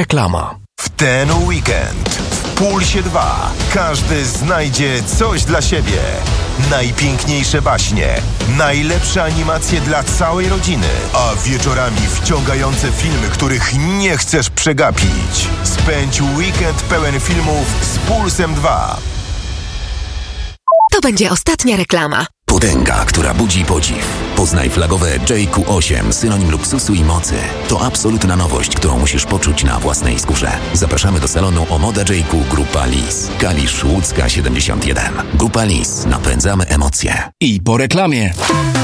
Reklama. W ten weekend w Pulsie 2 każdy znajdzie coś dla siebie. Najpiękniejsze baśnie, najlepsze animacje dla całej rodziny, a wieczorami wciągające filmy, których nie chcesz przegapić. Spędź weekend pełen filmów z Pulsem 2. To będzie ostatnia reklama. Potęga, która budzi podziw. Poznaj flagowe JQ8, synonim luksusu i mocy. To absolutna nowość, którą musisz poczuć na własnej skórze. Zapraszamy do salonu Omoda JQ Grupa Lis. Kalisz Łódzka 71. Grupa Lis. Napędzamy emocje. I po reklamie.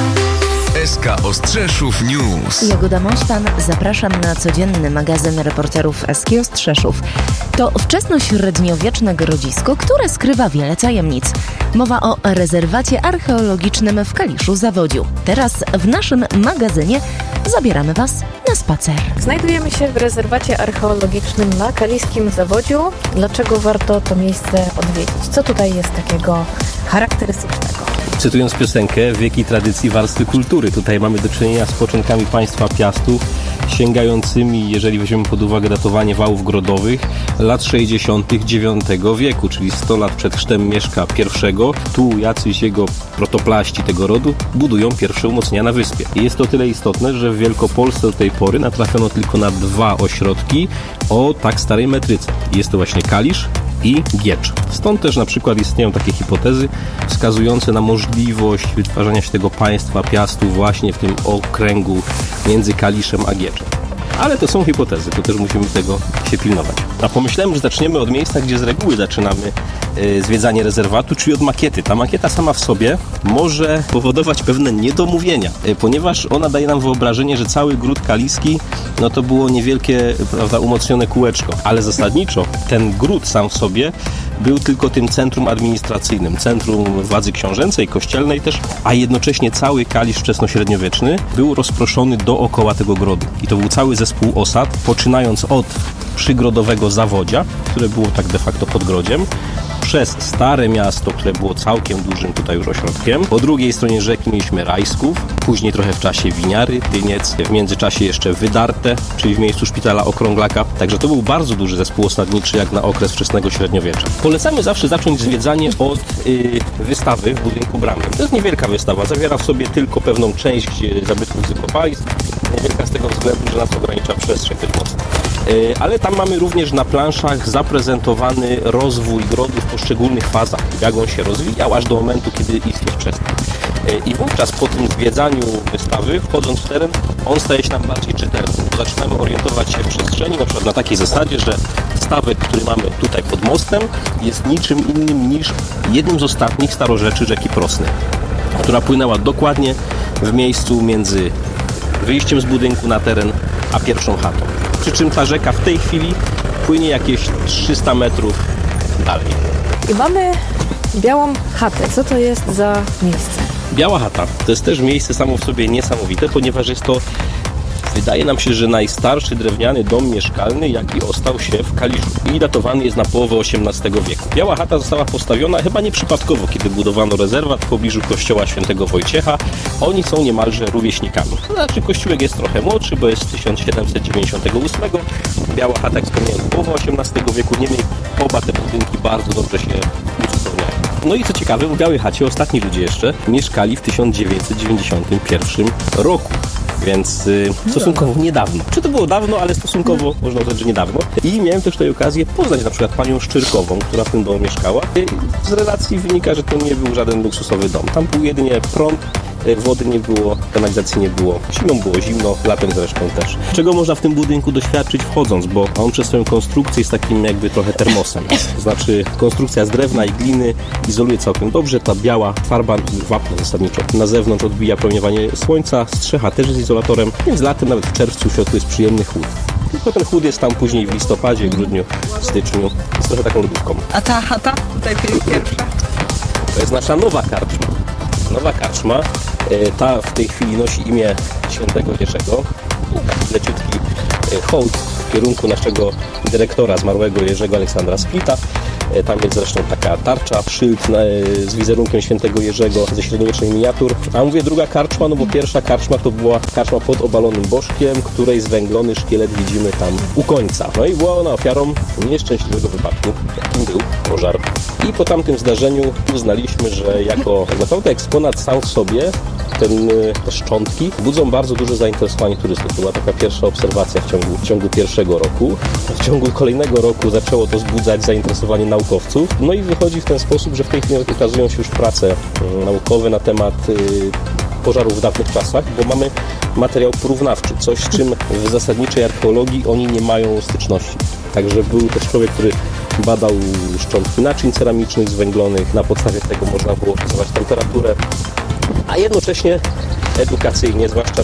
SK Ostrzeszów News. Jagoda Mośtan, zapraszam na codzienny magazyn reporterów SK Ostrzeszów. To wczesnośredniowieczne grodzisko, które skrywa wiele tajemnic. Mowa o rezerwacie archeologicznym w Kaliszu-Zawodziu. Teraz w naszym magazynie zabieramy Was na spacer. Znajdujemy się w rezerwacie archeologicznym na Kaliskim Zawodziu. Dlaczego warto to miejsce odwiedzić? Co tutaj jest takiego charakterystycznego? Cytując piosenkę, wieki tradycji, warstwy kultury. Tutaj mamy do czynienia z początkami państwa Piastów, sięgającymi, jeżeli weźmiemy pod uwagę datowanie wałów grodowych, lat 60. IX wieku, czyli 100 lat przed chrztem Mieszka I. Tu jacyś jego protoplaści tego rodu budują pierwsze umocnienia na wyspie. I jest to tyle istotne, że w Wielkopolsce do tej pory natrafiono tylko na 2 ośrodki o tak starej metryce. Jest to właśnie Kalisz i Giecz. Stąd też na przykład istnieją takie hipotezy wskazujące na możliwość wytwarzania się tego państwa Piastów właśnie w tym okręgu między Kaliszem a Gieczem. Ale to są hipotezy, to też musimy tego się pilnować. A pomyślałem, że zaczniemy od miejsca, gdzie z reguły zaczynamy zwiedzanie rezerwatu, czyli od makiety. Ta makieta sama w sobie może powodować pewne niedomówienia, ponieważ ona daje nam wyobrażenie, że cały gród kaliski no to było niewielkie, prawda, umocnione kółeczko. Ale zasadniczo ten gród sam w sobie był tylko tym centrum administracyjnym, centrum władzy książęcej, kościelnej też, a jednocześnie cały Kalisz wczesnośredniowieczny był rozproszony dookoła tego grodu. I to był cały zespół osad, poczynając od przygrodowego Zawodzia, które było tak de facto podgrodziem, przez Stare Miasto, które było całkiem dużym tutaj już ośrodkiem. Po drugiej stronie rzeki mieliśmy Rajsków, później trochę w czasie Winiary, Tyniec, w międzyczasie jeszcze Wydarte, czyli w miejscu szpitala Okrąglaka. Także to był bardzo duży zespół osadniczy jak na okres wczesnego średniowiecza. Polecamy zawsze zacząć zwiedzanie od wystawy w budynku Bramy. To jest niewielka wystawa, zawiera w sobie tylko pewną część zabytków z wykopalisk. Niewielka z tego względu, że nas ogranicza przestrzeń tych mocno. Ale tam mamy również na planszach zaprezentowany rozwój grodu w poszczególnych fazach, jak on się rozwijał, aż do momentu, kiedy istnieć przestał. I wówczas po tym zwiedzaniu wystawy, wchodząc w teren, on staje się nam bardziej czytelny, bo zaczynamy orientować się w przestrzeni, na przykład na takiej zasadzie, że stawek, który mamy tutaj pod mostem, jest niczym innym niż jednym z ostatnich starorzeczy rzeki Prosnej, która płynęła dokładnie w miejscu między wyjściem z budynku na teren, a pierwszą chatą. Przy czym ta rzeka w tej chwili płynie jakieś 300 metrów dalej. I mamy białą chatę. Co to jest za miejsce? Biała chata to jest też miejsce samo w sobie niesamowite, ponieważ jest to, wydaje nam się, że najstarszy drewniany dom mieszkalny, jaki ostał się w Kaliszu i datowany jest na połowę XVIII wieku. Biała chata została postawiona chyba nieprzypadkowo, kiedy budowano rezerwat w pobliżu kościoła świętego Wojciecha. Oni są niemalże rówieśnikami. To znaczy kościółek jest trochę młodszy, bo jest z 1798. Biała chata, jak wspomniałem, połowa XVIII wieku. Niemniej oba te budynki bardzo dobrze się uzupełniają. No i co ciekawe, w Białej chacie ostatni ludzie jeszcze mieszkali w 1991 roku. Więc stosunkowo niedawno. Czy to było dawno, ale stosunkowo można uznać, że niedawno. I miałem też tutaj okazję poznać na przykład panią Szczyrkową, która w tym domu mieszkała. Z relacji wynika, że to nie był żaden luksusowy dom. Tam był jedynie prąd, wody nie było, kanalizacji nie było. Zimą było zimno, latem zresztą też. Czego można w tym budynku doświadczyć wchodząc, bo on przez swoją konstrukcję jest takim jakby trochę termosem. To znaczy konstrukcja z drewna i gliny izoluje całkiem dobrze. Ta biała farba, wapno zasadniczo, na zewnątrz odbija promieniowanie słońca. Strzecha też jest izolatorem, więc latem, nawet w czerwcu, w środku jest przyjemny chłód. Tylko ten chłód jest tam później w listopadzie, grudniu, styczniu. Jest trochę taką lodówką. A ta chata? Tutaj pierwsza? To jest nasza nowa karczma. Nowa karczma. Ta w tej chwili nosi imię świętego Jerzego. Leciutki hołd w kierunku naszego dyrektora zmarłego Jerzego Aleksandra Splita. Tam jest zresztą taka tarcza, szyld z wizerunkiem świętego Jerzego ze średniowiecznych miniatur. A mówię druga karczma, no bo pierwsza karczma to była karczma pod obalonym bożkiem, której zwęglony szkielet widzimy tam u końca. No i była ona ofiarą nieszczęśliwego wypadku, jakim był pożar. I po tamtym zdarzeniu uznaliśmy, że jako tak naprawdę eksponat sam w sobie te szczątki budzą bardzo duże zainteresowanie turystów. To była taka pierwsza obserwacja w ciągu pierwszego roku. W ciągu kolejnego roku zaczęło to wzbudzać zainteresowanie naukowców. No i wychodzi w ten sposób, że w tej chwili ukazują się już prace naukowe na temat pożarów w dawnych czasach, bo mamy materiał porównawczy, coś z czym w zasadniczej archeologii oni nie mają styczności. Także był też człowiek, który badał szczątki naczyń ceramicznych zwęglonych, na podstawie tego można było szacować temperaturę, a jednocześnie edukacyjnie, zwłaszcza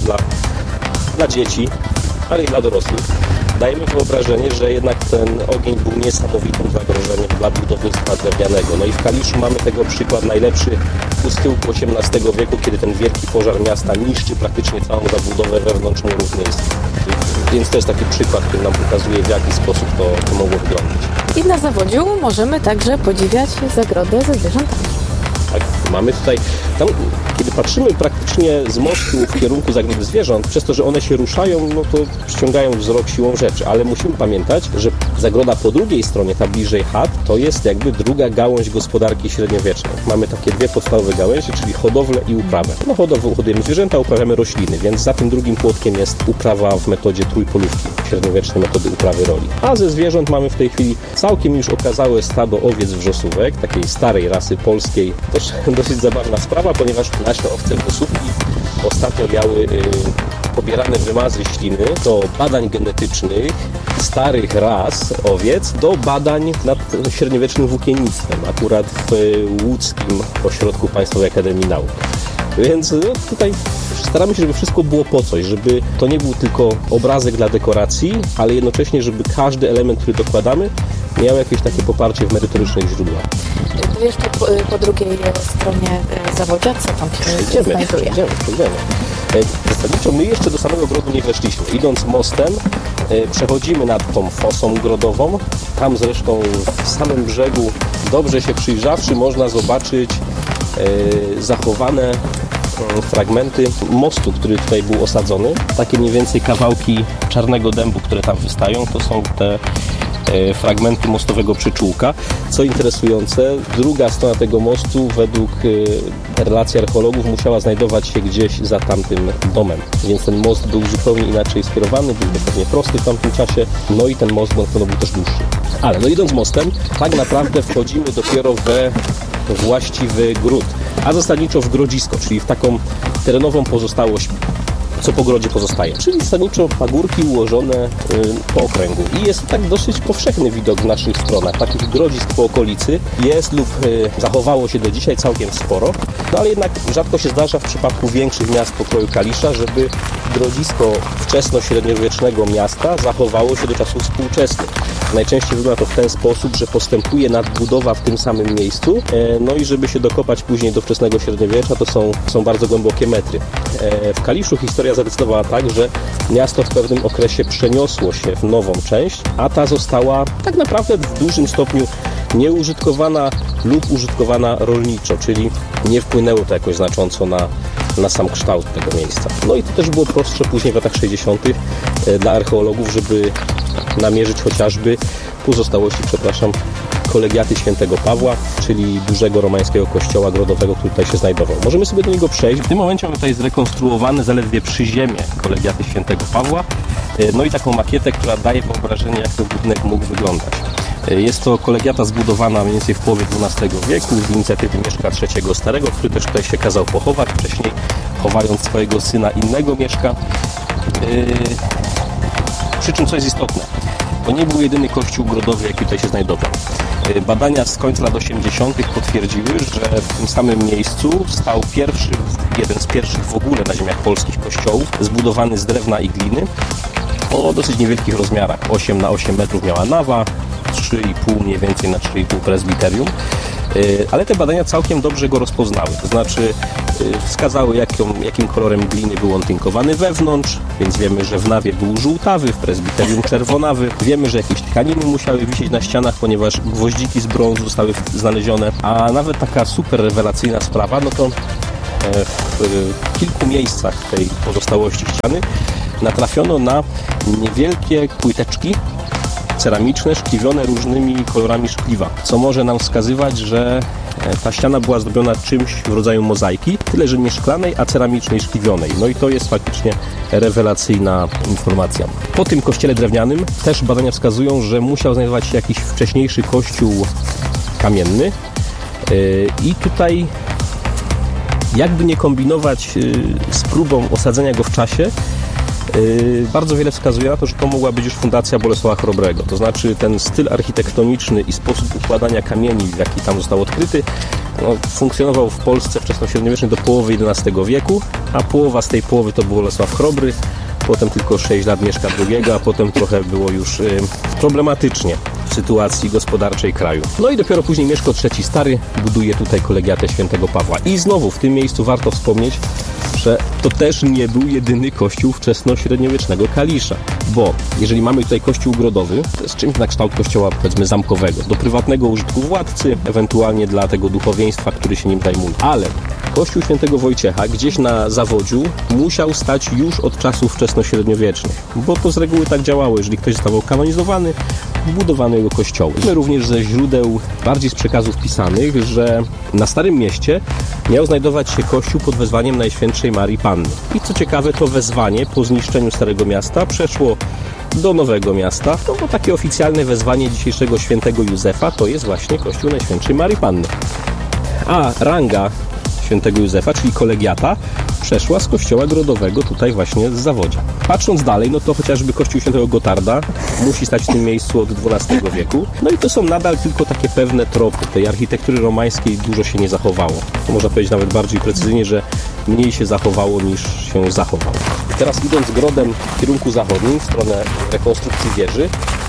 dla dzieci, ale i dla dorosłych, dajemy wyobrażenie, że jednak ten ogień był niesamowitym zagrożeniem dla budownictwa drewnianego. No i w Kaliszu mamy tego przykład najlepszy z tyłu XVIII wieku, kiedy ten wielki pożar miasta niszczy praktycznie całą zabudowę wewnątrz murów miejskich. Więc to jest taki przykład, który nam pokazuje, w jaki sposób to mogło wyglądać. I na Zawodziu możemy także podziwiać zagrodę ze zwierzętami. Tak, mamy tutaj, tam, kiedy patrzymy praktycznie z mostu w kierunku zagrody zwierząt, przez to, że one się ruszają, no to przyciągają wzrok siłą rzeczy, ale musimy pamiętać, że zagroda po drugiej stronie, ta bliżej chat, to jest jakby druga gałąź gospodarki średniowiecznej. Mamy takie dwie podstawowe gałęzie, czyli hodowlę i uprawę. No hodujemy zwierzęta, uprawiamy rośliny, więc za tym drugim płotkiem jest uprawa w metodzie trójpolówki, średniowiecznej metody uprawy roli. A ze zwierząt mamy w tej chwili całkiem już okazałe stado owiec wrzosówek, takiej starej rasy polskiej. Dosyć zabawna sprawa, ponieważ nasze owce wrzosówki ostatnio miały pobierane wymazy śliny do badań genetycznych starych ras owiec, do badań nad średniowiecznym włókiennictwem, akurat w łódzkim ośrodku Państwowej Akademii Nauk. Więc no, tutaj staramy się, żeby wszystko było po coś, żeby to nie był tylko obrazek dla dekoracji, ale jednocześnie, żeby każdy element, który dokładamy, miał jakieś takie poparcie w merytorycznych źródłach. To jeszcze po drugiej stronie Zawodzia, co tam się znajduje? Przejdziemy. Zasadniczo my jeszcze do samego grodu nie weszliśmy. Idąc mostem przechodzimy nad tą fosą grodową. Tam zresztą w samym brzegu, dobrze się przyjrzawszy, można zobaczyć zachowane fragmenty mostu, który tutaj był osadzony. Takie mniej więcej kawałki czarnego dębu, które tam wystają, to są te fragmenty mostowego przyczółka. Co interesujące, druga strona tego mostu według relacji archeologów musiała znajdować się gdzieś za tamtym domem, więc ten most był zupełnie inaczej skierowany, był pewnie prosty w tamtym czasie, no i ten most był też dłuższy. Ale no idąc mostem, tak naprawdę wchodzimy dopiero we właściwy gród, a zasadniczo w grodzisko, czyli w taką terenową pozostałość, co po grodzie pozostaje. Czyli zasadniczo pagórki ułożone po okręgu. I jest tak dosyć powszechny widok w naszych stronach. Takich grodzisk po okolicy jest lub zachowało się do dzisiaj całkiem sporo, no ale jednak rzadko się zdarza w przypadku większych miast pokroju Kalisza, żeby grodzisko wczesno-średniowiecznego miasta zachowało się do czasów współczesnych. Najczęściej wygląda to w ten sposób, że postępuje nadbudowa w tym samym miejscu, no i żeby się dokopać później do wczesnego średniowiecza, to są bardzo głębokie metry. W Kaliszu historia zadecydowała tak, że miasto w pewnym okresie przeniosło się w nową część, a ta została tak naprawdę w dużym stopniu nieużytkowana lub użytkowana rolniczo, czyli nie wpłynęło to jakoś znacząco na sam kształt tego miejsca. No i to też było prostsze później w latach 60. dla archeologów, żeby namierzyć chociażby pozostałości, kolegiaty świętego Pawła, czyli dużego romańskiego kościoła grodowego, który tutaj się znajdował. Możemy sobie do niego przejść. W tym momencie mamy tutaj zrekonstruowane zaledwie przyziemie kolegiaty świętego Pawła, no i taką makietę, która daje wyobrażenie, jak ten budynek mógł wyglądać. Jest to kolegiata zbudowana mniej więcej w połowie XII wieku z inicjatywy Mieszka III Starego, który też tutaj się kazał pochować, wcześniej chowając swojego syna innego Mieszka. Przy czym co jest istotne, to nie był jedyny kościół grodowy, jaki tutaj się znajdował. Badania z końca lat 80. potwierdziły, że w tym samym miejscu stał jeden z pierwszych w ogóle na ziemiach polskich kościołów, zbudowany z drewna i gliny, o dosyć niewielkich rozmiarach. 8 na 8 metrów miała nawa, 3,5 mniej więcej na 3,5 prezbiterium. Ale te badania całkiem dobrze go rozpoznały. To znaczy wskazały, jakim kolorem gliny był on tynkowany wewnątrz, więc wiemy, że w nawie był żółtawy, w prezbiterium czerwonawy. Wiemy, że jakieś tkaniny musiały wisieć na ścianach, ponieważ gwoździki z brązu zostały znalezione. A nawet taka super rewelacyjna sprawa, no to w kilku miejscach tej pozostałości ściany natrafiono na niewielkie płyteczki ceramiczne, szkliwione różnymi kolorami szkliwa, co może nam wskazywać, że ta ściana była zdobiona czymś w rodzaju mozaiki, tyle że nie szklanej, a ceramicznej, szkliwionej. No i to jest faktycznie rewelacyjna informacja. Po tym kościele drewnianym też badania wskazują, że musiał znajdować się jakiś wcześniejszy kościół kamienny i tutaj jakby nie kombinować z próbą osadzenia go w czasie, bardzo wiele wskazuje na to, że to mogła być już fundacja Bolesława Chrobrego. To znaczy ten styl architektoniczny i sposób układania kamieni, w jaki tam został odkryty, funkcjonował w Polsce wczesnośredniowiecznej do połowy XI wieku, a połowa z tej połowy to był Bolesław Chrobry, potem tylko 6 lat Mieszka II, a potem trochę było już problematycznie w sytuacji gospodarczej kraju. No i dopiero później Mieszko III Stary buduje tutaj kolegiatę Świętego Pawła. I znowu w tym miejscu warto wspomnieć, że to też nie był jedyny kościół wczesnośredniowiecznego Kalisza, bo jeżeli mamy tutaj kościół ogrodowy, to jest czymś na kształt kościoła, powiedzmy, zamkowego, do prywatnego użytku władcy, ewentualnie dla tego duchowieństwa, który się nim zajmuje. Ale kościół Świętego Wojciecha gdzieś na Zawodziu musiał stać już od czasów wczesnośredniowiecznych, bo to z reguły tak działało. Jeżeli ktoś został kanonizowany, budowano jego kościoły. Wiemy również ze źródeł, bardziej z przekazów pisanych, że na Starym Mieście miał znajdować się kościół pod wezwaniem Najświętszej Marii Panny. I co ciekawe, to wezwanie po zniszczeniu Starego Miasta przeszło do Nowego Miasta, no bo takie oficjalne wezwanie dzisiejszego Świętego Józefa to jest właśnie kościół Najświętszej Marii Panny. A ranga Świętego Józefa, czyli kolegiata, przeszła z kościoła grodowego tutaj właśnie z Zawodzia. Patrząc dalej, no to chociażby kościół Świętego Gotarda musi stać w tym miejscu od XII wieku. No i to są nadal tylko takie pewne tropy. Tej architektury romańskiej dużo się nie zachowało. To można powiedzieć nawet bardziej precyzyjnie, że mniej się zachowało niż się zachowało. I teraz idąc grodem w kierunku zachodnim, w stronę rekonstrukcji wieży,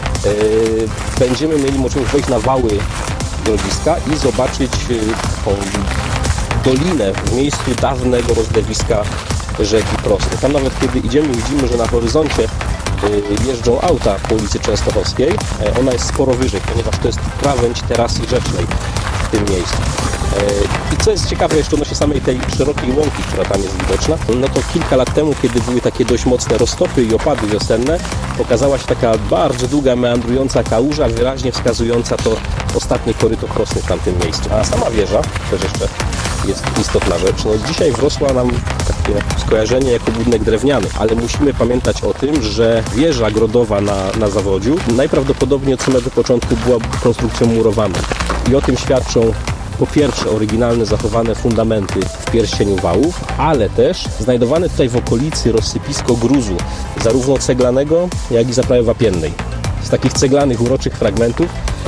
będziemy mieli możliwość wejść na wały grodziska i zobaczyć taką dolinę w miejscu dawnego rozlewiska rzeki Prosty. Tam nawet kiedy idziemy, widzimy, że na horyzoncie jeżdżą auta po ulicy Częstochowskiej. Ona jest sporo wyżej, ponieważ to jest krawędź terasy rzecznej w tym miejscu. I co jest ciekawe jeszcze odnośnie samej tej szerokiej łąki, która tam jest widoczna, no to kilka lat temu, kiedy były takie dość mocne roztopy i opady wiosenne, pokazała się taka bardzo długa, meandrująca kałuża, wyraźnie wskazująca to ostatnie koryto Krosny w tamtym miejscu. A sama wieża, też jeszcze jest istotna rzecz, no dzisiaj wrosła nam takie skojarzenie jako budynek drewniany, ale musimy pamiętać o tym, że wieża grodowa na Zawodziu najprawdopodobniej od samego początku była konstrukcją murowaną. I o tym świadczą po pierwsze oryginalne zachowane fundamenty w pierścieniu wałów, ale też znajdowane tutaj w okolicy rozsypisko gruzu, zarówno ceglanego, jak i zaprawy wapiennej. Z takich ceglanych, uroczych fragmentów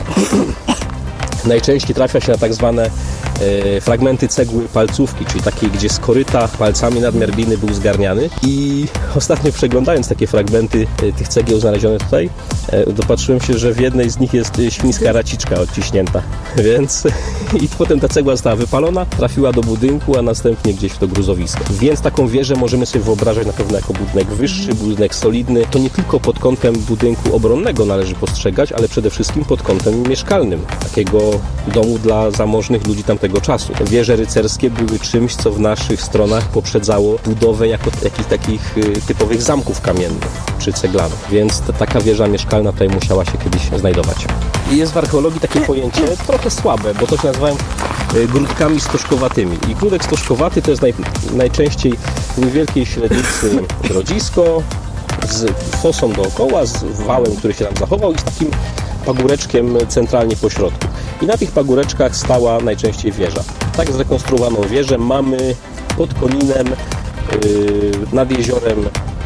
najczęściej trafia się na tak zwane fragmenty cegły palcówki, czyli takiej, gdzie z koryta palcami nadmiar gliny był zgarniany. I ostatnio przeglądając takie fragmenty tych cegieł znalezione tutaj, dopatrzyłem się, że w jednej z nich jest świńska raciczka odciśnięta. Więc i potem ta cegła została wypalona, trafiła do budynku, a następnie gdzieś w to gruzowisko. Więc taką wieżę możemy sobie wyobrażać na pewno jako budynek wyższy, budynek solidny. To nie tylko pod kątem budynku obronnego należy postrzegać, ale przede wszystkim pod kątem mieszkalnym. Takiego domu dla zamożnych ludzi tamtego czasu. Wieże rycerskie były czymś, co w naszych stronach poprzedzało budowę jako jakichś takich typowych zamków kamiennych czy ceglanych. Więc taka wieża mieszkalna tutaj musiała się kiedyś znajdować. I jest w archeologii takie pojęcie trochę słabe, bo to się nazywają grudkami stożkowatymi. I grudek stożkowaty to jest najczęściej w niewielkiej średnicy grodzisko z fosą dookoła, z wałem, który się tam zachował i z takim pagóreczkiem centralnie po środku. I na tych pagóreczkach stała najczęściej wieża. Tak zrekonstruowaną wieżę mamy pod Koninem, nad jeziorem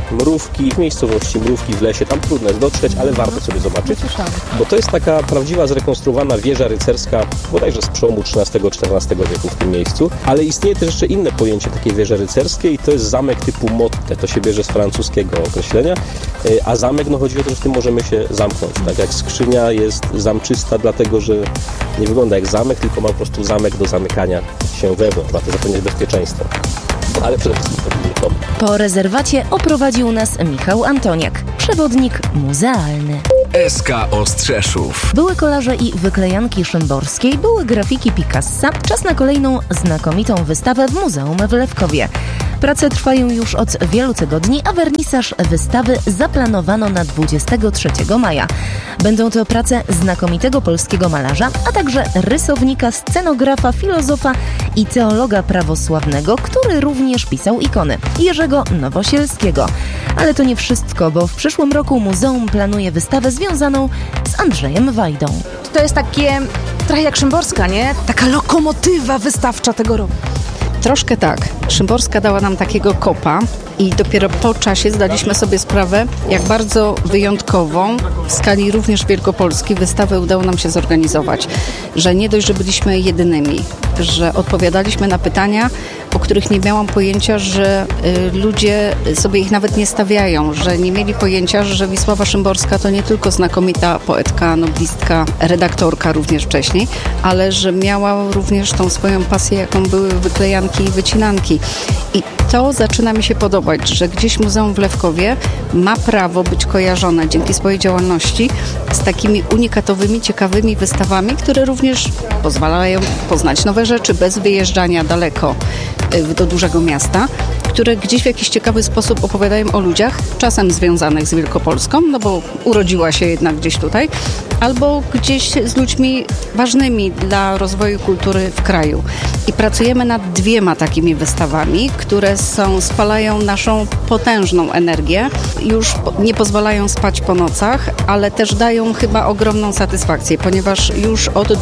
Mrówki, w miejscowości Mrówki w lesie, tam trudno jest dotrzeć, ale warto sobie zobaczyć, bo to jest taka prawdziwa zrekonstruowana wieża rycerska, bodajże z przełomu XIII-XIV wieku w tym miejscu, ale istnieje też jeszcze inne pojęcie takiej wieży rycerskiej i to jest zamek typu motte, to się bierze z francuskiego określenia, a zamek, no chodzi o to, że w tym możemy się zamknąć, tak jak skrzynia jest zamczysta, dlatego że nie wygląda jak zamek, tylko ma po prostu zamek do zamykania się wewnątrz, ma to zapewniać bezpieczeństwo. Ale przede wszystkim to dom. Po rezerwacie oprowadził nas Michał Antoniak, przewodnik muzealny. SK Ostrzeszów. Były kolarze i wyklejanki Szymborskiej, były grafiki Picassa. Czas na kolejną znakomitą wystawę w Muzeum w Lewkowie. Prace trwają już od wielu tygodni, a wernisaż wystawy zaplanowano na 23 maja. Będą to prace znakomitego polskiego malarza, a także rysownika, scenografa, filozofa i teologa prawosławnego, który również pisał ikony, Jerzego Nowosielskiego. Ale to nie wszystko, bo w przyszłym roku muzeum planuje wystawę związaną z Andrzejem Wajdą. To jest takie trochę jak Szymborska, nie? Taka lokomotywa wystawcza tego roku. Troszkę tak. Szymborska dała nam takiego kopa i dopiero po czasie zdaliśmy sobie sprawę, jak bardzo wyjątkową w skali również Wielkopolski wystawę udało nam się zorganizować. Że nie dość, że byliśmy jedynymi, że odpowiadaliśmy na pytania, o których nie miałam pojęcia, że ludzie sobie ich nawet nie stawiają, że nie mieli pojęcia, że Wisława Szymborska to nie tylko znakomita poetka, noblistka, redaktorka również wcześniej, ale że miała również tą swoją pasję, jaką były wyklejanki i wycinanki. I to zaczyna mi się podobać, że gdzieś Muzeum w Lewkowie ma prawo być kojarzone dzięki swojej działalności z takimi unikatowymi, ciekawymi wystawami, które również pozwalają poznać nowe rzeczy bez wyjeżdżania daleko do dużego miasta, które gdzieś w jakiś ciekawy sposób opowiadają o ludziach, czasem związanych z Wielkopolską, no bo urodziła się jednak gdzieś tutaj, albo gdzieś z ludźmi ważnymi dla rozwoju kultury w kraju. I pracujemy nad 2 takimi wystawami, które spalają naszą potężną energię, już nie pozwalają spać po nocach, ale też dają chyba ogromną satysfakcję, ponieważ już od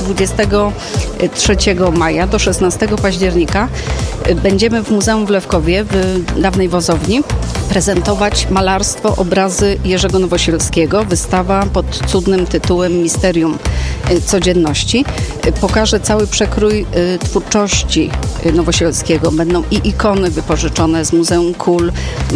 23 maja do 16 października będziemy w Muzeum w Lewkowie, w dawnej wozowni, prezentować malarstwo, obrazy Jerzego Nowosielskiego. Wystawa pod cudnym tytułem Misterium codzienności. Pokaże cały przekrój twórczości Nowosielskiego. Będą i ikony wypożyczone z Muzeum Kul,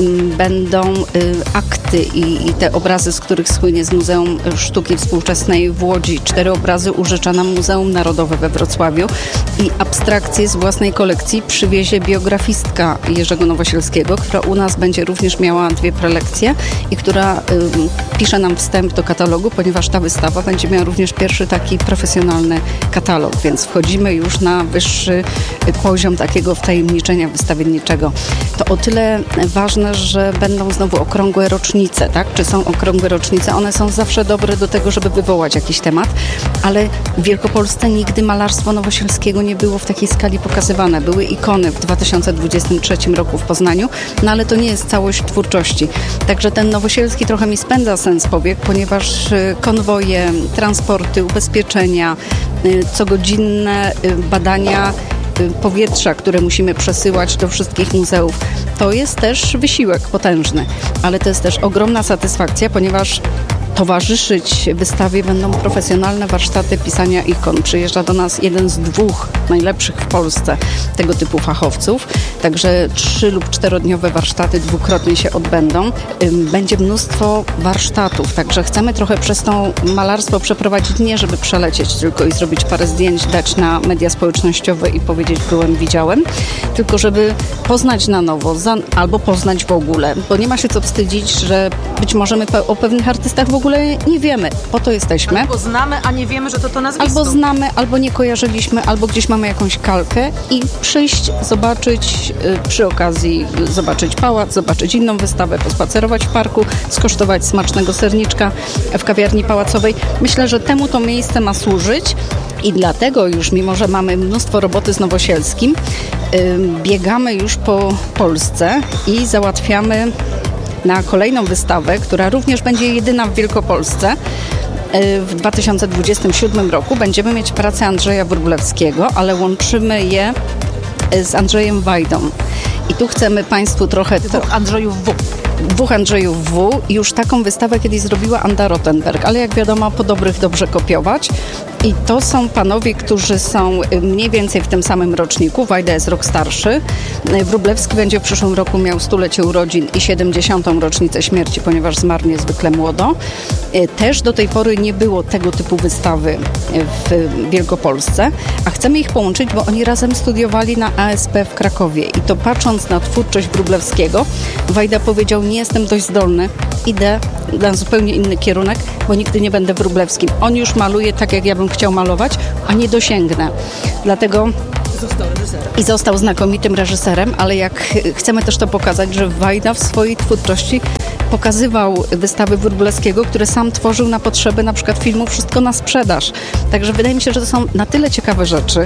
będą akty i te obrazy, z których słynie z Muzeum Sztuki Współczesnej w Łodzi. 4 obrazy użycza nam Muzeum Narodowe we Wrocławiu i abstrakcje z własnej kolekcji przywiezie biografistka Jerzego Nowosielskiego, która u nas będzie również miała 2 prelekcje i która pisze nam wstęp do katalogu, ponieważ ta wystawa będzie miała również pierwszy taki profesjonalny katalog, więc wchodzimy już na wyższy poziom takiego wtajemniczenia wystawienniczego. To o tyle ważne, że będą znowu okrągłe rocznice, tak? Czy są okrągłe rocznice? One są zawsze dobre do tego, żeby wywołać jakiś temat, ale w Wielkopolsce nigdy malarstwo Nowosielskiego nie było w takiej skali pokazywane. Były ikony w 2023 roku w Poznaniu, no ale to nie jest całość twórczości. Także ten Nowosielski trochę mi spędza sens powiek, ponieważ konwoje, transporty, ubezpieczenia, cogodzinne badania powietrza, które musimy przesyłać do wszystkich muzeów. To jest też wysiłek potężny, ale to jest też ogromna satysfakcja, ponieważ towarzyszyć wystawie będą profesjonalne warsztaty pisania ikon. Przyjeżdża do nas jeden z 2 najlepszych w Polsce tego typu fachowców. Także 3 lub 4-dniowe warsztaty dwukrotnie się odbędą. Będzie mnóstwo warsztatów, także chcemy trochę przez to malarstwo przeprowadzić nie, żeby przelecieć tylko i zrobić parę zdjęć, dać na media społecznościowe i powiedzieć byłem, widziałem, tylko żeby poznać na nowo albo poznać w ogóle, bo nie ma się co wstydzić, że być może my o pewnych artystach w ogóle nie wiemy. Po to jesteśmy. Albo znamy, a nie wiemy, że to nazwisko. Albo znamy, albo nie kojarzyliśmy, albo gdzieś mamy jakąś kalkę i przyjść, zobaczyć, przy okazji zobaczyć pałac, zobaczyć inną wystawę, pospacerować w parku, skosztować smacznego serniczka w kawiarni pałacowej. Myślę, że temu to miejsce ma służyć i dlatego już, mimo że mamy mnóstwo roboty z Nowosielskim, biegamy już po Polsce i załatwiamy na kolejną wystawę, która również będzie jedyna w Wielkopolsce. W 2027 roku będziemy mieć pracę Andrzeja Wróblewskiego, ale łączymy je z Andrzejem Wajdą. I tu chcemy Państwu trochę... Andrzejów W. dwóch Andrzejów W. i już taką wystawę kiedyś zrobiła Anda Rottenberg, ale jak wiadomo, po dobrych dobrze kopiować. I to są panowie, którzy są mniej więcej w tym samym roczniku. Wajda jest rok starszy. Wróblewski będzie w przyszłym roku miał 100-lecie urodzin i 70. rocznicę śmierci, ponieważ zmarł niezwykle młodo. Też do tej pory nie było tego typu wystawy w Wielkopolsce, a chcemy ich połączyć, bo oni razem studiowali na ASP w Krakowie. I to patrząc na twórczość Wróblewskiego, Wajda powiedział: nie jestem dość zdolny, idę na zupełnie inny kierunek, bo nigdy nie będę Wróblewskim. On już maluje tak, jak ja bym chciał malować, a nie dosięgnę. Dlatego został znakomitym reżyserem, ale jak chcemy też to pokazać, że Wajda w swojej twórczości pokazywał wystawy Wróblewskiego, które sam tworzył na potrzeby na przykład filmu Wszystko na sprzedaż. Także wydaje mi się, że to są na tyle ciekawe rzeczy,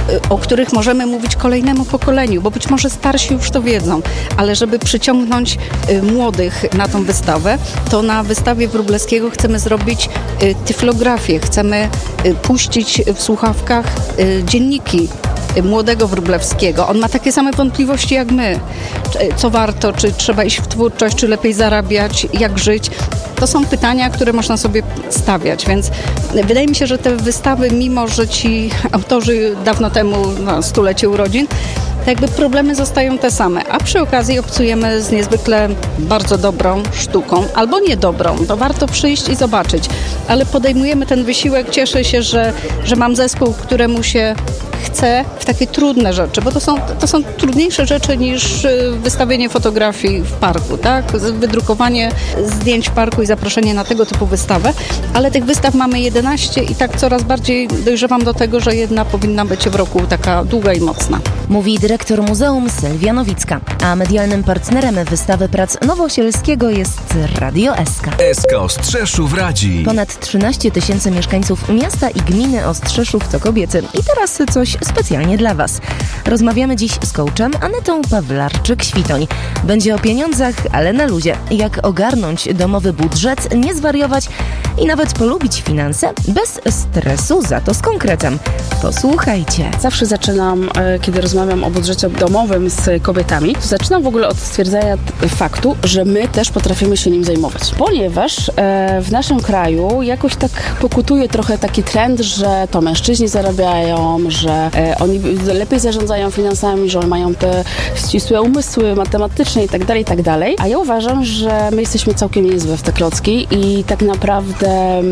o których możemy mówić kolejnemu pokoleniu, bo być może starsi już to wiedzą, ale żeby przyciągnąć młodych na tą wystawę, to na wystawie Wróblewskiego chcemy zrobić tyflografię, chcemy puścić w słuchawkach dzienniki młodego Wróblewskiego. On ma takie same wątpliwości jak my. Co warto, czy trzeba iść w twórczość, czy lepiej zarabiać, jak żyć. To są pytania, które można sobie stawiać, więc wydaje mi się, że te wystawy, mimo że ci autorzy dawno temu, 100-lecie urodzin, to jakby problemy zostają te same, a przy okazji obcujemy z niezwykle bardzo dobrą sztuką, albo niedobrą, to warto przyjść i zobaczyć, ale podejmujemy ten wysiłek, cieszę się, że mam zespół, któremu się chce w takie trudne rzeczy, bo to są trudniejsze rzeczy niż wystawienie fotografii w parku, tak? Wydrukowanie zdjęć w parku i zaproszenie na tego typu wystawę, ale tych wystaw mamy 11 i tak coraz bardziej dojrzewam do tego, że jedna powinna być w roku taka długa i mocna. Mówi dyrektor muzeum Sylwia Nowicka, a medialnym partnerem wystawy prac Nowosielskiego jest Radio SK. SK Ostrzeszów radzi. Ponad 13 000 mieszkańców miasta i gminy Ostrzeszów to kobiety. I teraz coś specjalnie dla Was. Rozmawiamy dziś z coachem Anetą Pawlarczyk-Świtoń. Będzie o pieniądzach, ale na luzie. Jak ogarnąć domowy budżet, nie zwariować i nawet polubić finanse bez stresu, za to z konkretem. Posłuchajcie. Zawsze zaczynam, kiedy rozmawiam o budżecie domowym z kobietami, to zaczynam w ogóle od stwierdzenia faktu, że my też potrafimy się nim zajmować. Ponieważ w naszym kraju jakoś tak pokutuje trochę taki trend, że to mężczyźni zarabiają, że oni lepiej zarządzają finansami, że oni mają te ścisłe umysły matematyczne i tak dalej. A ja uważam, że my jesteśmy całkiem niezłe w te klocki i tak naprawdę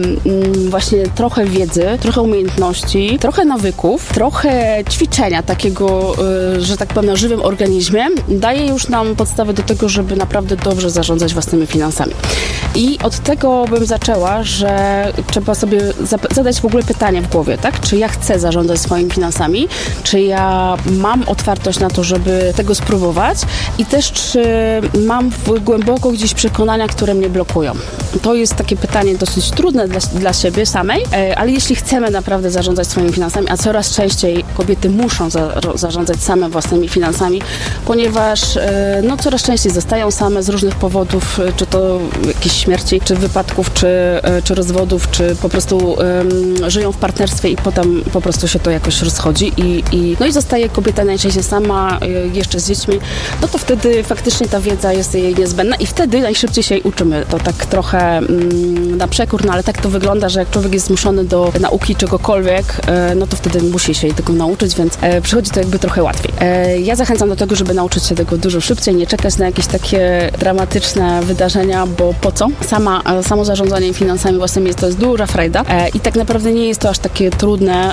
właśnie trochę wiedzy, trochę umiejętności, trochę nawyków, trochę ćwiczenia takiego, że tak powiem, na żywym organizmie daje już nam podstawę do tego, żeby naprawdę dobrze zarządzać własnymi finansami. I od tego bym zaczęła, że trzeba sobie zadać w ogóle pytanie w głowie, tak? Czy ja chcę zarządzać swoimi finansami? Czy ja mam otwartość na to, żeby tego spróbować? I też czy mam głęboko gdzieś przekonania, które mnie blokują? To jest takie pytanie dosyć trudne dla siebie samej, ale jeśli chcemy naprawdę zarządzać swoimi finansami, a coraz częściej kobiety muszą zarządzać same własnymi finansami, ponieważ coraz częściej zostają same z różnych powodów, czy to jakichś śmierci, czy wypadków, czy rozwodów, czy po prostu żyją w partnerstwie i potem po prostu się to jakoś rozchodzi i zostaje kobieta najczęściej sama, jeszcze z dziećmi, no to wtedy faktycznie ta wiedza jest jej niezbędna i wtedy najszybciej się jej uczymy. To tak trochę na przekór, ale tak to wygląda, że jak człowiek jest zmuszony do nauki czegokolwiek, no to wtedy musi się jej tego nauczyć, więc przychodzi to jakby trochę łatwiej. Ja zachęcam do tego, żeby nauczyć się tego dużo szybciej, nie czekać na jakieś takie dramatyczne wydarzenia, bo po co? Samo zarządzanie finansami własnymi to jest duża frajda i tak naprawdę nie jest to aż takie trudne,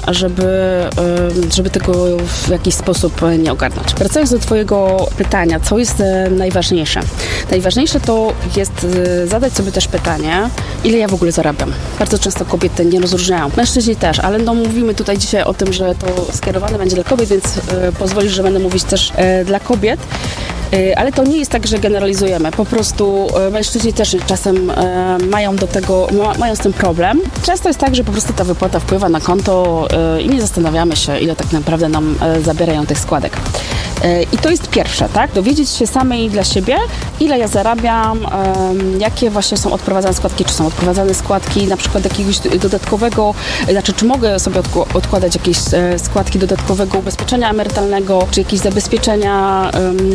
żeby tego w jakiś sposób nie ogarnąć. Wracając do Twojego pytania, co jest najważniejsze? Najważniejsze to jest zadać sobie też pytanie, ile ja w ogóle zarabiam. Bardzo często kobiety nie rozróżniają. Mężczyźni też, ale mówimy tutaj dzisiaj o tym, że to skierowane będzie dla kobiet, więc pozwolisz, że będę mówić też dla kobiet. Ale to nie jest tak, że generalizujemy. Po prostu mężczyźni też czasem mają z tym problem. Często jest tak, że po prostu ta wypłata wpływa na konto i nie zastanawiamy się, ile tak naprawdę nam zabierają tych składek. I to jest pierwsze, tak? Dowiedzieć się samej dla siebie, ile ja zarabiam, jakie właśnie są odprowadzane składki, czy są odprowadzane składki na przykład jakiegoś dodatkowego, znaczy czy mogę sobie odkładać jakieś składki dodatkowego ubezpieczenia emerytalnego, czy jakieś zabezpieczenia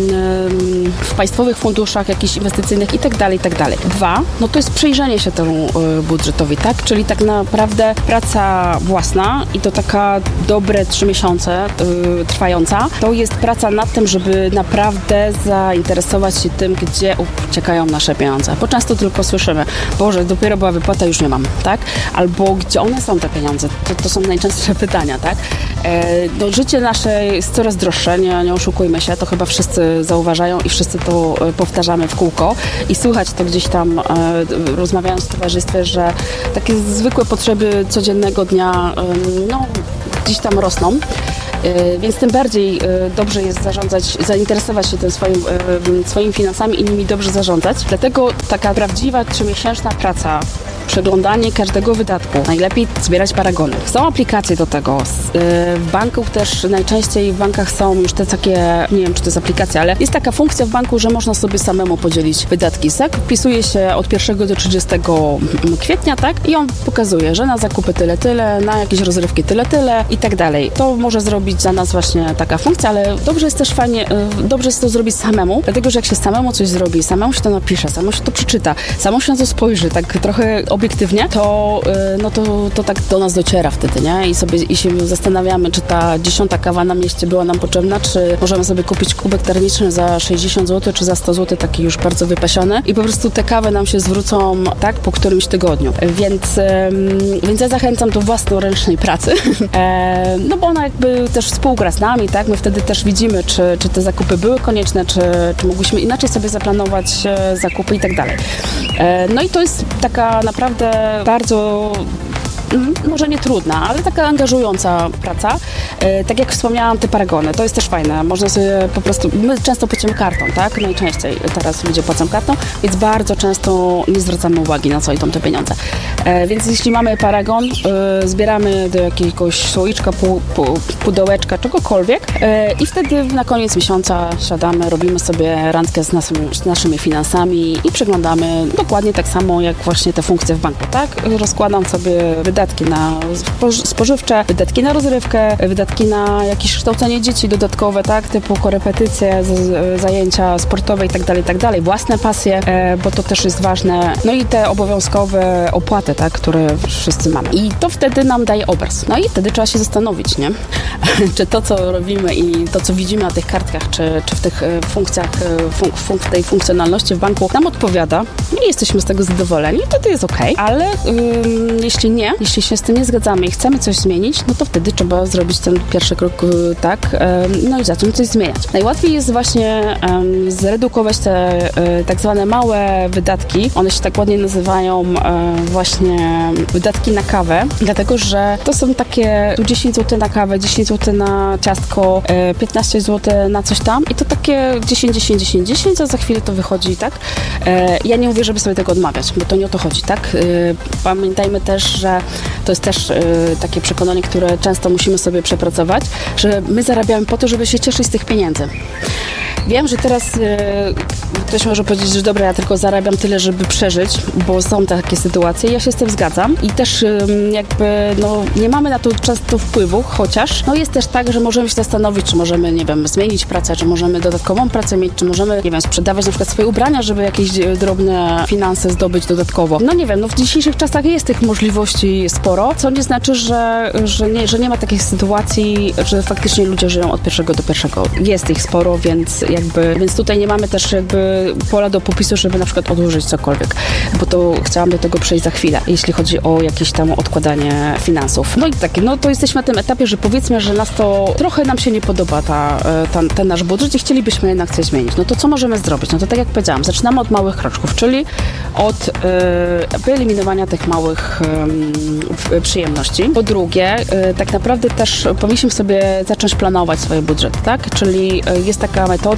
w państwowych funduszach jakichś inwestycyjnych i tak dalej, i tak dalej. 2, no to jest przyjrzenie się temu budżetowi, tak? Czyli tak naprawdę praca własna i to taka dobre 3 miesiące trwająca, to jest praca nad tym, żeby naprawdę zainteresować się tym, gdzie uciekają nasze pieniądze. Bo często tylko słyszymy, Boże, dopiero była wypłata, już nie mam, tak? Albo gdzie one są te pieniądze? To są najczęstsze pytania, tak? No, życie nasze jest coraz droższe, nie oszukujmy się, to chyba wszyscy zauważają i wszyscy to powtarzamy w kółko i słychać to gdzieś tam, rozmawiając w towarzystwie, że takie zwykłe potrzeby codziennego dnia, no, gdzieś tam rosną. Więc tym bardziej dobrze jest zainteresować się tym swoimi finansami i nimi dobrze zarządzać. Dlatego taka prawdziwa 3-miesięczna praca, przeglądanie każdego wydatku. Najlepiej zbierać paragony. Są aplikacje do tego. W banku też najczęściej w bankach są już te takie, nie wiem czy to jest aplikacja, ale jest taka funkcja w banku, że można sobie samemu podzielić wydatki. Wpisuje się od 1 do 30 kwietnia, tak? I on pokazuje, że na zakupy tyle, na jakieś rozrywki tyle i tak dalej. To może zrobić za nas właśnie taka funkcja, ale dobrze jest też dobrze jest to zrobić samemu, dlatego że jak się samemu coś zrobi, samemu się to napisze, samemu się to przeczyta, samemu się na to spojrzy, tak trochę obiektywnie, to tak do nas dociera wtedy, nie? I się zastanawiamy, czy ta 10. kawa na mieście była nam potrzebna, czy możemy sobie kupić kubek termiczny za 60 zł, czy za 100 zł, taki już bardzo wypasiony i po prostu te kawy nam się zwrócą, tak, po którymś tygodniu. Więc ja zachęcam do własnoręcznej pracy, no bo ona jakby też współgra z nami, tak? My wtedy też widzimy, czy te zakupy były konieczne, czy mogliśmy inaczej sobie zaplanować zakupy i tak dalej. No i to jest taka naprawdę bardzo, może nie trudna, ale taka angażująca praca. Tak jak wspomniałam, te paragony, to jest też fajne. Można sobie po prostu, my często płacimy kartą, tak? Najczęściej teraz ludzie płacą kartą, więc bardzo często nie zwracamy uwagi, na co idą te pieniądze. Więc jeśli mamy paragon, zbieramy do jakiegoś słoiczka, pudełeczka, czegokolwiek i wtedy na koniec miesiąca siadamy, robimy sobie randkę z naszymi finansami i przeglądamy dokładnie tak samo jak właśnie te funkcje w banku, tak? Rozkładam sobie wydatki na spożywcze, wydatki na rozrywkę, wydatki na jakieś kształcenie dzieci dodatkowe, tak, typu korepetycje, zajęcia sportowe i tak dalej, własne pasje, bo to też jest ważne, no i te obowiązkowe opłaty, tak, które wszyscy mamy. I to wtedy nam daje obraz. No i wtedy trzeba się zastanowić, nie? Czy to, co robimy i to, co widzimy na tych kartkach, czy w tych funkcjach, w tej funkcjonalności w banku nam odpowiada i jesteśmy z tego zadowoleni, to jest okej, ale jeśli się z tym nie zgadzamy i chcemy coś zmienić, no to wtedy trzeba zrobić ten pierwszy krok, tak, no i zacząć coś zmieniać. Najłatwiej jest właśnie zredukować te tak zwane małe wydatki. One się tak ładnie nazywają właśnie wydatki na kawę, dlatego, że to są takie 10 zł na kawę, 10 zł na ciastko, 15 zł na coś tam i to takie 10, a za chwilę to wychodzi, tak? Ja nie mówię, żeby sobie tego odmawiać, bo to nie o to chodzi, tak? Pamiętajmy też, że to jest też takie przekonanie, które często musimy sobie przepracować, że my zarabiamy po to, żeby się cieszyć z tych pieniędzy. Wiem, że teraz ktoś może powiedzieć, że dobra, ja tylko zarabiam tyle, żeby przeżyć, bo są takie sytuacje. Ja się z tym zgadzam i też jakby nie mamy na to często wpływu, chociaż jest też tak, że możemy się zastanowić, czy możemy, nie wiem, zmienić pracę, czy możemy dodatkową pracę mieć, czy możemy, nie wiem, sprzedawać na przykład swoje ubrania, żeby jakieś drobne finanse zdobyć dodatkowo. No nie wiem, w dzisiejszych czasach jest tych możliwości sporo, co nie znaczy, że nie ma takich sytuacji, że faktycznie ludzie żyją od pierwszego do pierwszego. Jest ich sporo, więc tutaj nie mamy też jakby pola do popisu, żeby na przykład odłożyć cokolwiek, bo to chciałam do tego przejść za chwilę, jeśli chodzi o jakieś tam odkładanie finansów. No i tak, to jesteśmy na tym etapie, że powiedzmy, że trochę nam się nie podoba ten nasz budżet i chcielibyśmy jednak coś zmienić. No to co możemy zrobić? No to tak jak powiedziałam, zaczynamy od małych kroczków, czyli od wyeliminowania tych małych przyjemności. Po drugie, tak naprawdę też powinniśmy sobie zacząć planować swoje budżety, tak? Czyli jest taka metoda,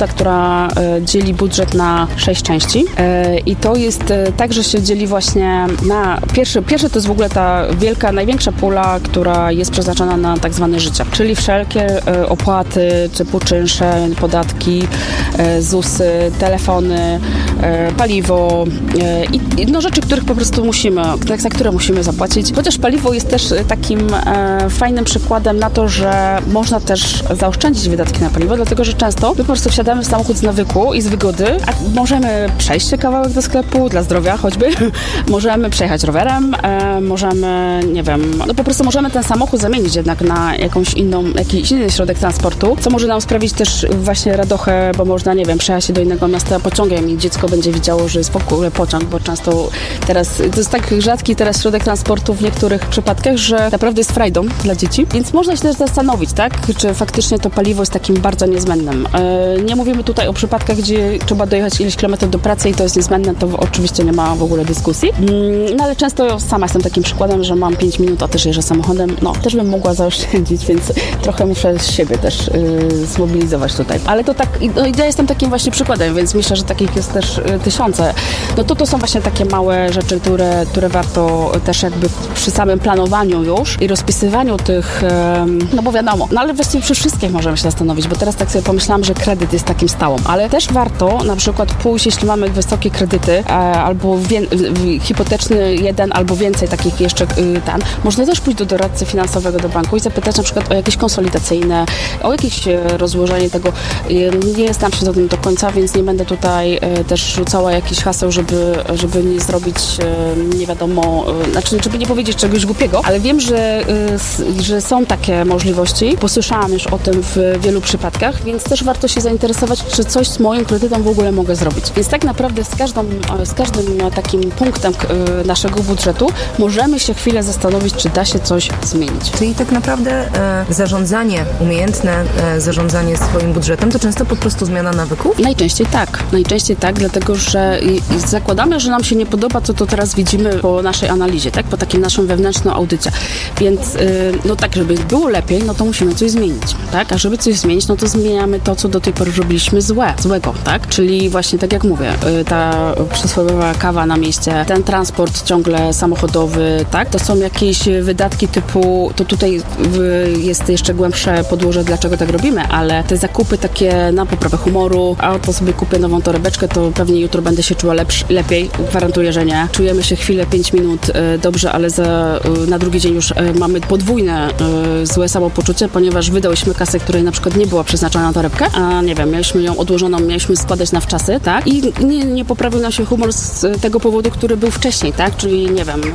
która dzieli budżet na 6 części i to jest tak, że się dzieli właśnie na pierwsze to jest w ogóle ta największa pula, która jest przeznaczona na tak zwane życie, czyli wszelkie opłaty typu czynsze, podatki, ZUS-y, telefony, paliwo i no rzeczy, których po prostu za które musimy zapłacić. Chociaż paliwo jest też takim fajnym przykładem na to, że można też zaoszczędzić wydatki na paliwo, dlatego że często my po prostu wsiadamy w samochód z nawyku i z wygody, a możemy przejść się kawałek do sklepu, dla zdrowia choćby, możemy przejechać rowerem, możemy, nie wiem, no po prostu możemy ten samochód zamienić jednak na jakiś inny środek transportu, co może nam sprawić też właśnie radochę, bo można, nie wiem, przejechać się do innego miasta pociągiem i dziecko będzie widziało, że jest w ogóle pociąg, bo często teraz, to jest tak rzadki teraz środek transportu w niektórych przypadkach, że naprawdę jest frajdą dla dzieci, więc można się też zastanowić, tak, czy faktycznie to paliwo jest takim bardzo niezbędnym. Nie mówimy tutaj o przypadkach, gdzie trzeba dojechać ileś kilometrów do pracy i to jest niezbędne, to oczywiście nie ma w ogóle dyskusji, no ale często sama jestem takim przykładem, że mam 5 minut, a też jeżdżę samochodem, no też bym mogła zaoszczędzić, więc trochę muszę z siebie też zmobilizować tutaj. Ale to tak, no i ja jestem takim właśnie przykładem, więc myślę, że takich jest też tysiące. No to są właśnie takie małe rzeczy, które warto też jakby przy samym planowaniu już i rozpisywaniu tych, no bo wiadomo, no ale właściwie przy wszystkich możemy się zastanowić, bo teraz tak sobie pomyślałam, że kredyt jest takim stałą, ale też warto na przykład pójść, jeśli mamy wysokie kredyty albo hipoteczny jeden albo więcej takich jeszcze można też pójść do doradcy finansowego do banku i zapytać na przykład o jakieś konsolidacyjne, o jakieś rozłożenie tego. Nie znam się za tym do końca, więc nie będę tutaj też rzucała jakichś haseł, żeby nie zrobić nie wiadomo, znaczy żeby nie powiedzieć czegoś głupiego, ale wiem, że są takie możliwości. Posłyszałam już o tym w wielu przypadkach, więc też warto się zainteresować, czy coś z moim kredytem w ogóle mogę zrobić. Więc tak naprawdę z każdym takim punktem naszego budżetu możemy się chwilę zastanowić, czy da się coś zmienić. Czyli tak naprawdę umiejętne zarządzanie swoim budżetem to często po prostu zmiana nawyków? Najczęściej tak, dlatego że zakładamy, że nam się nie podoba, co to teraz widzimy po naszej analizie, tak? Po takim naszym wewnętrznym audycie. Więc no tak, żeby było lepiej, no to musimy coś zmienić, tak? A żeby coś zmienić, no to zmieniamy to, co do tej pory robiliśmy złego, tak? Czyli właśnie tak jak mówię, ta przysłowiowa kawa na mieście, ten transport ciągle samochodowy, tak? To są jakieś wydatki typu, to tutaj jest jeszcze głębsze podłoże, dlaczego tak robimy, ale te zakupy takie na poprawę humoru, a to sobie kupię nową torebeczkę, to pewnie jutro będę się czuła lepiej, gwarantuję, że nie. Czujemy się chwilę 5 minut dobrze, ale na drugi dzień już mamy podwójne złe samopoczucie, ponieważ wydałyśmy kasę, której na przykład nie była przeznaczona na torebkę, a nie wiem, mieliśmy ją odłożoną, mieliśmy składać na wczasy, tak? I nie poprawił nam się humor z tego powodu, który był wcześniej, tak? Czyli nie wiem,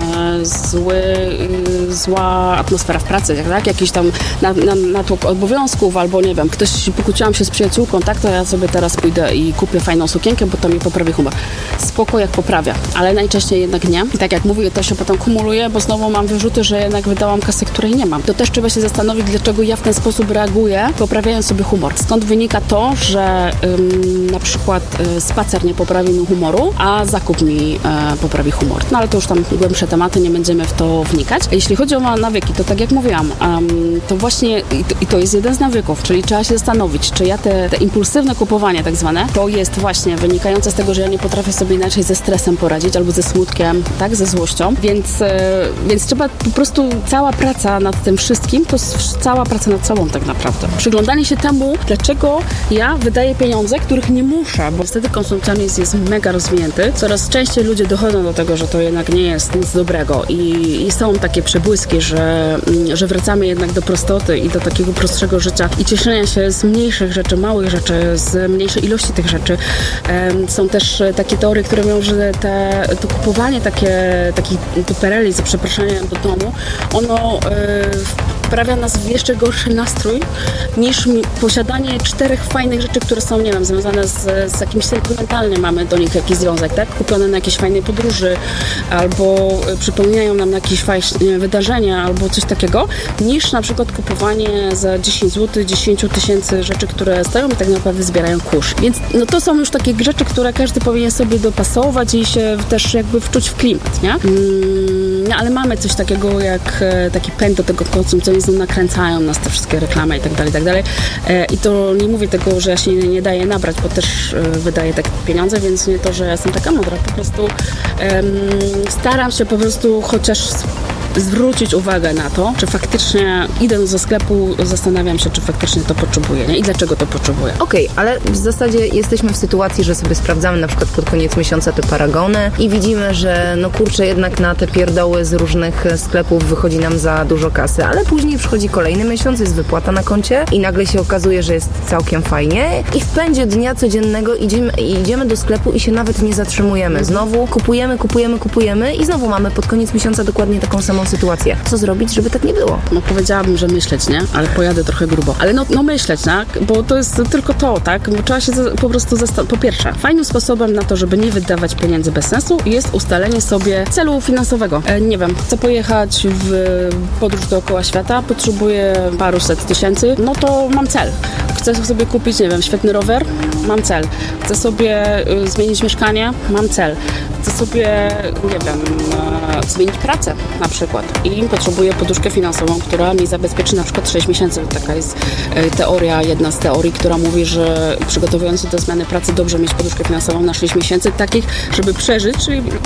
zła atmosfera w pracy, tak? Jakiś tam natłok obowiązków, albo nie wiem, pokłóciłam się z przyjaciółką, tak? To ja sobie teraz pójdę i kupię fajną sukienkę, bo to mi poprawi humor. Spoko, jak poprawia, ale najczęściej jednak nie. I tak jak mówię, to się potem kumuluje, bo znowu mam wyrzuty, że jednak wydałam kasę, której nie mam. To też trzeba się zastanowić, dlaczego ja w ten sposób reaguję, poprawiając sobie humor. Skąd wynika to, że na przykład spacer nie poprawi mi humoru, a zakup mi poprawi humor. No ale to już tam głębsze tematy, nie będziemy w to wnikać. A jeśli chodzi o nawyki, to tak jak mówiłam, to właśnie i to jest jeden z nawyków, czyli trzeba się zastanowić, czy ja te impulsywne kupowanie tak zwane, to jest właśnie wynikające z tego, że ja nie potrafię sobie inaczej ze stresem poradzić, albo ze smutkiem, tak, ze złością, więc trzeba po prostu cała praca nad tym wszystkim, to jest cała praca nad sobą tak naprawdę. Przyglądanie się temu, dlaczego ja wydaję pieniądze, których nie muszę, bo wtedy konsumpcjonizm jest mega rozwinięty. Coraz częściej ludzie dochodzą do tego, że to jednak nie jest nic dobrego i są takie przebłyski, że wracamy jednak do prostoty i do takiego prostszego życia i cieszenia się z mniejszych rzeczy, małych rzeczy, z mniejszej ilości tych rzeczy. Są też takie teorie, które mówią, że to kupowanie takich dupereli, za przeproszeniem, do domu, ono wprawia nas w jeszcze gorszy nastrój niż posiadanie 4 fajnych rzeczy, które są, nie wiem, związane z jakimś sentymentalnym, mamy do nich jakiś związek, tak? Kupione na jakiejś fajnej podróży, albo przypominają nam na jakieś fajne wydarzenia, albo coś takiego, niż na przykład kupowanie za 10 zł, 10 000 rzeczy, które stoją i tak naprawdę zbierają kurz. Więc no to są już takie rzeczy, które każdy powinien sobie dopasować i się też jakby wczuć w klimat, nie? Ale mamy coś takiego jak taki pęd do tego konsumpcjonizmu, nakręcają nas te wszystkie reklamy i tak dalej. I to nie mówię tego, że ja się nie daję nabrać, bo też wydaję takie pieniądze, więc nie to, że ja jestem taka mądra, po prostu staram się po prostu chociaż zwrócić uwagę na to, czy faktycznie idąc do sklepu zastanawiam się, czy faktycznie to potrzebuję, nie? I dlaczego to potrzebuję. Okej, ale w zasadzie jesteśmy w sytuacji, że sobie sprawdzamy na przykład pod koniec miesiąca te paragony i widzimy, że no kurczę, jednak na te pierdoły z różnych sklepów wychodzi nam za dużo kasy, ale później przychodzi kolejny miesiąc, jest wypłata na koncie i nagle się okazuje, że jest całkiem fajnie i w pędzie dnia codziennego idziemy do sklepu i się nawet nie zatrzymujemy. Znowu kupujemy i znowu mamy pod koniec miesiąca dokładnie taką samą sytuację. Co zrobić, żeby tak nie było? No powiedziałabym, że myśleć, nie? Ale pojadę trochę grubo. Ale no myśleć, tak? Bo to jest tylko to, tak? Bo trzeba się po prostu po pierwsze, fajnym sposobem na to, żeby nie wydawać pieniędzy bez sensu jest ustalenie sobie celu finansowego. Nie wiem, chcę pojechać w podróż dookoła świata, potrzebuję paruset tysięcy, no to mam cel. Chcę sobie kupić, nie wiem, świetny rower, mam cel. Chcę sobie zmienić mieszkanie, mam cel. Chcę sobie, nie wiem, zmienić pracę na przykład i potrzebuję poduszkę finansową, która mi zabezpieczy na przykład 6 miesięcy. Taka jest teoria, jedna z teorii, która mówi, że przygotowując się do zmiany pracy dobrze mieć poduszkę finansową na 6 miesięcy takich, żeby przeżyć, czyli